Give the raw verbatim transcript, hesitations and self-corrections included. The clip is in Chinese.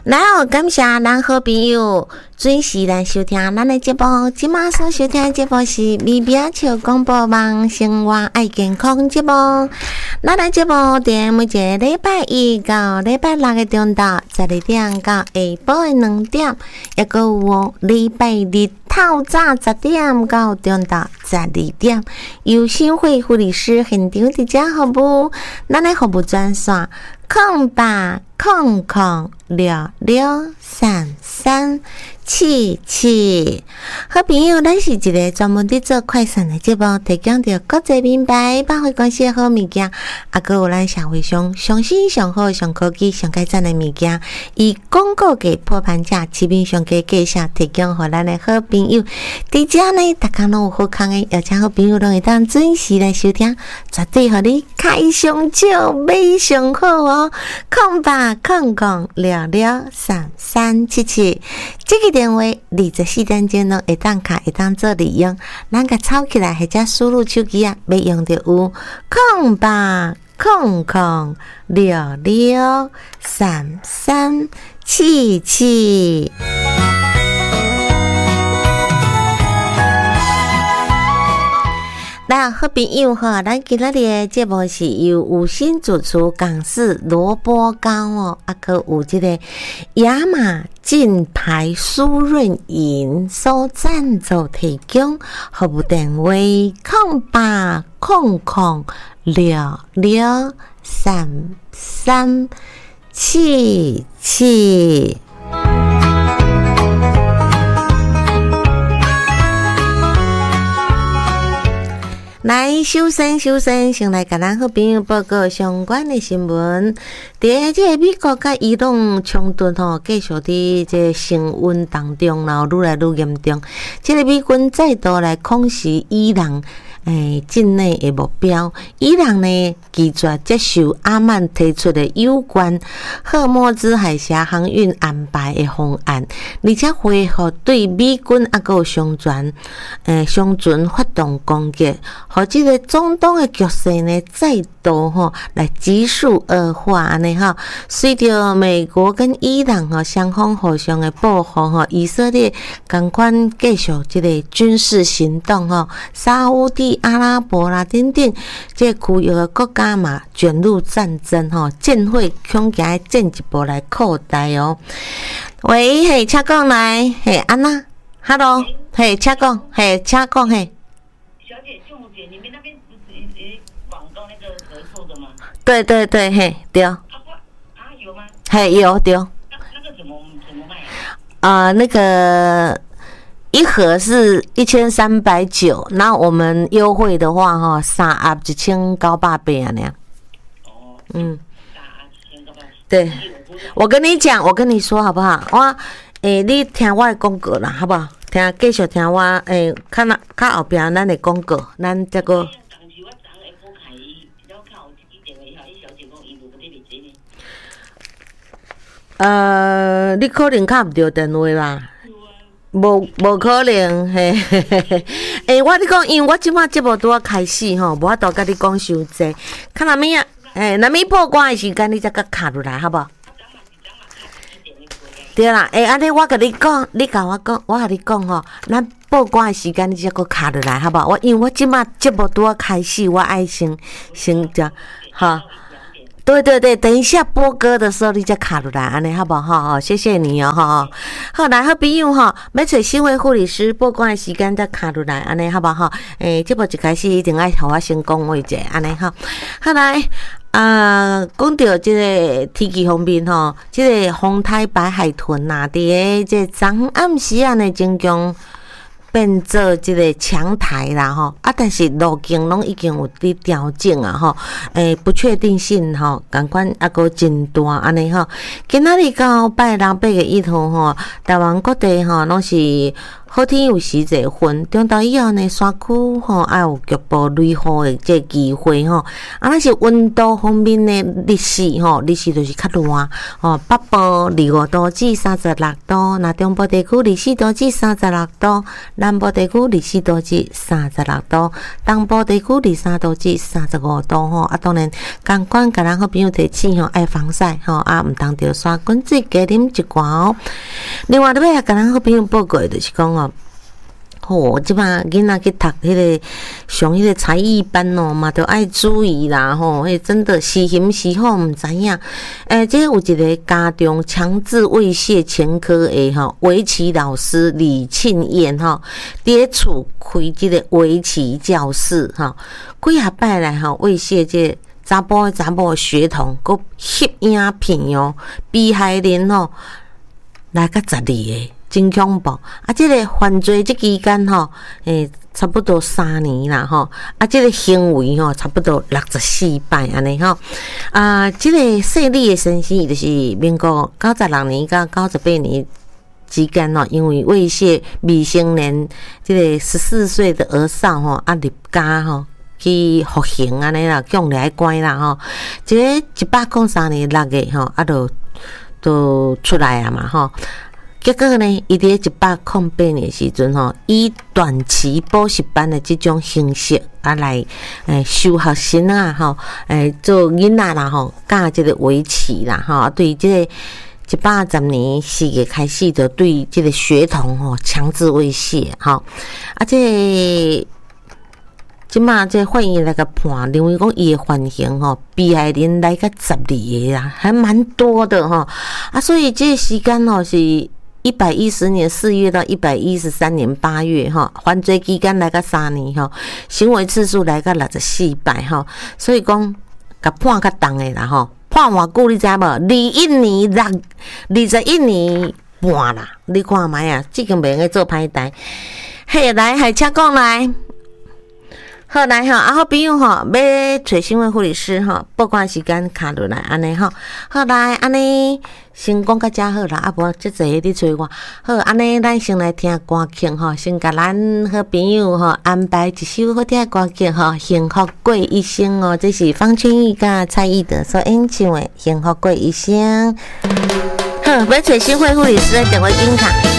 然后感谢咱好朋友准时来收听咱的节目。今麦所收听的节目是咪咪笑广播网生活爱健康节目。咱的节目伫每一个礼拜一到礼拜六的中昼十二点到下晡的两点，也个有礼拜日透早十点到中昼十二点，由新会护理师现场伫遮服务。咱的服务专线空八空空六六三三七七。好朋友，咱是一个专门伫做快闪的节目，提供着国际名牌百货公司的好物件，啊，搁有咱社会上上新上好上科技上改赞的物件，以广告价破盘价市面上价价下提供互咱的好朋友。伫遮呢，大家拢有好康的，邀请好朋友拢会当准时来收听，绝对互你开上少买上好哦。空八空空六六三三七七，这个电话二十四点钟拢会当卡会当做利用，咱甲抄起来或者输入手机啊，要用着有空八空空六六三三七七。那好朋友哈，咱今仔日的节目是由五星主厨港式萝卜糕哦，啊，佮有这个亚马劲牌酥润饮所赞助提供，服务电话空八空空六六三三七七。来收声收声，先来甲咱好朋友报告相关的新闻。伫即个美国甲伊朗冲突吼，继续伫即升温当中，然后愈来愈严重。即个美军再度来控制伊朗诶境内的目标。伊朗呢拒绝接受阿曼提出的有关霍莫兹海峡航运安排的方案，而且恢复对美军啊个商船诶商船发动攻击。和这个中东的局势呢，再度吼来急速恶化安尼哈。随着美国跟伊朗吼双方互相的报复吼，以色列赶快继续这个军事行动吼，沙烏地阿拉伯啦等等这区域的国家嘛卷入战争吼，战火恐惊进一步来扩大哦。喂，嘿，请讲来，嘿，安娜 ，Hello， 嘿，请讲，嘿，请讲，嘿。 小姐，舅母姐，你们那边不是诶广告那个合作的吗？ 对对对，嘿，对。啊啊，有吗？ 嘿，有对。那那个怎么怎么卖啊？呃，那个一盒是一千三百九，那我们优惠的话哈，三盒一千九百八啊那样。 哦。 嗯。 三盒一千九百。 对，我跟你讲，我跟你说好不好？我诶，你听我的广告啦，好不好？听，继续听我诶，看那较后边咱的广告，咱这个。呃，你可能敲唔到电话吧？无无可能，嘿嘿嘿嘿。诶，我你讲，因为我即摆节目拄啊开始吼，无法度甲你讲伤济。看若物啊，诶，若物报关的时间，你才甲卡落来，好无？对啦，诶，安尼我甲你讲，你甲我讲，我甲你讲吼，咱报关的时间你才搁卡落来，好无？我因为我即摆节目拄啊开始，我爱先先讲，哈。对对对，等一下播歌的时候你再卡落来，安尼好不好？好，谢谢你哦，哈。好，来好朋友哈，要找新位护理师播歌的时间再卡落来，安尼好不好？诶，节目一开始一定爱互我先讲话者，安尼哈。好来。啊，讲到即个天气方面吼，即、这个风台白海豚呐，伫个即昨暗时啊呢，真强变做即个强台啦吼，啊，但是路径拢已经有伫调整啊吼，诶，不确定性吼，感官啊个真大安尼吼。今仔日到拜六八月一号吼，台湾各地吼拢是好天有时者分，中昼以后呢，山区吼还有局部雷雨的这机会吼。啊，那是温度方面呢，日时吼，日时就是较热吼，北部二五度至三十六度，那中部地区二四度至三十六度，南部地区二四度至三十六度，东部地区二三度至三十五度吼。啊，当然，监管甲咱好朋友提醒吼，爱防晒吼，啊，毋当着刷滚水加啉一罐哦。另外，要甲咱好朋友报告的就是讲哦。吼，即摆囡仔去读迄个上迄个才艺班哦，嘛着爱注意啦吼。迄真的是嫌是好，毋知影。诶，即有一个家长强制猥亵前科的吼，围棋老师李庆燕吼，伫咧厝开即个围棋教室吼，几下摆来吼猥亵即查甫查某学童，佮翕影片哦，被害人吼来甲十二个。真恐怖！啊，即、这个犯罪即期间吼，诶，差不多三年啦吼。啊，即、这个行为吼，差不多六十四摆安尼吼。啊，即、这个设立的先生，就是民国九十六年到九十八年之间吼，因为猥亵未成年即个十四岁的儿少吼，啊入家吼去服刑安尼啦，强来关啦吼。即个一百零三年六月吼，啊，就都出来啊嘛吼。结果呢，伊伫一百零八年时阵吼，以短期补习班的即种形式啊来诶收学生啊吼，诶做囡仔啦吼，教即个围棋啦吼，对即个一百十年四月开始就对即个学童吼强制猥亵吼，啊即即马即法院来个判，认为讲伊的犯行吼，被害人来个十二个啦，还蛮多的吼啊，所以这个时间吼是。一百一十年四月到一百一十三年八月哈，犯罪期间来个三年哈，行为次数来个六十四摆哈，所以讲甲判较重的啦吼，判偌久你知无？二一年六二十一年半啦，你看卖啊，即间袂用去做歹代，嘿来，海车讲来。好来吼，啊好朋友吼，要找新闻护理师吼，报关时间卡落来安尼吼，好来安尼先讲较遮好啦，啊无即济你找我，好安尼咱先来听歌曲吼，先甲咱好朋友吼安排一首好听的歌曲吼，幸福过一生哦，这是方俊逸甲蔡依德所演唱的《幸福过一生》。好，要找新闻护理师的电话紧卡。